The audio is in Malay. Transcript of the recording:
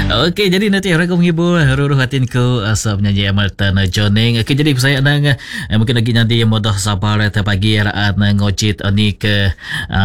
Okey, jadi nanti orang menghibur ruruh hatin ko asa penyanyi Amartan Joning. Okey, jadi saya nang mungkin lagi nanti modah sabar pagi raat ngocit ni ke